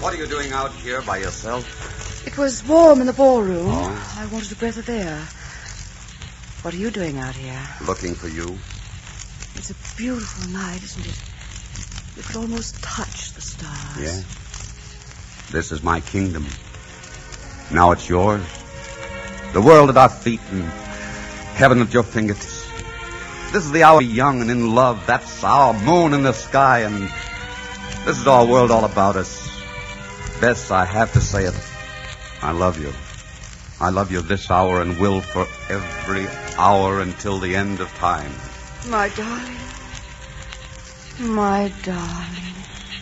What are you doing out here by yourself? It was warm in the ballroom. Oh? I wanted a breath of air. What are you doing out here? Looking for you. It's a beautiful night, isn't it? You could almost touch the stars. Yeah. This is my kingdom. Now it's yours. The world at our feet and heaven at your fingertips. This is the hour young and in love. That's our moon in the sky, and this is our world all about us. Bess, I have to say it. I love you. I love you this hour and will for every hour until the end of time. My darling. My darling.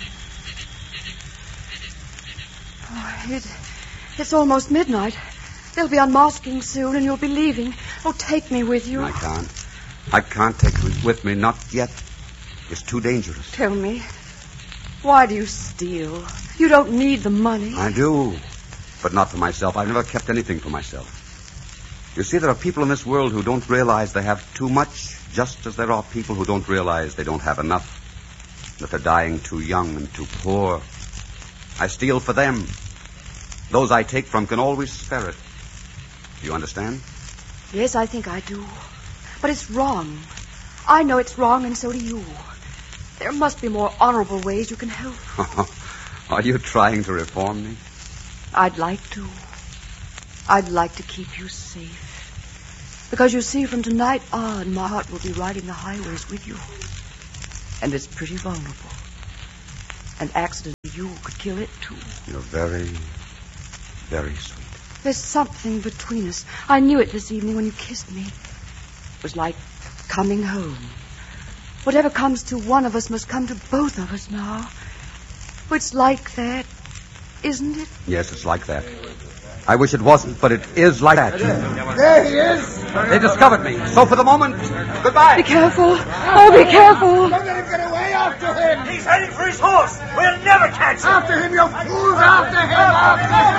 Oh, it's almost midnight. They'll be unmasking soon, and you'll be leaving. Oh, take me with you. I can't. I can't take you with me. Not yet. It's too dangerous. Tell me, why do you steal? You don't need the money. I do, but not for myself. I've never kept anything for myself. You see, there are people in this world who don't realize they have too much, just as there are people who don't realize they don't have enough, that they're dying too young and too poor. I steal for them. Those I take from can always spare it. Do you understand? Yes, I think I do. But it's wrong. I know it's wrong, and so do you. There must be more honorable ways you can help. Are you trying to reform me? I'd like to. I'd like to keep you safe. Because you see, from tonight on, my heart will be riding the highways with you. And it's pretty vulnerable. An accident to you could kill it, too. You're very, very sweet. There's something between us. I knew it this evening when you kissed me. It was like coming home. Whatever comes to one of us must come to both of us now. Oh, it's like that, isn't it? Yes, it's like that. I wish it wasn't, but it is like that. There he is. They discovered me. So for the moment, goodbye. Be careful. Oh, be careful. Don't let him get away. After him. He's heading for his horse. We'll never catch him. After him, you fools. After him. After him.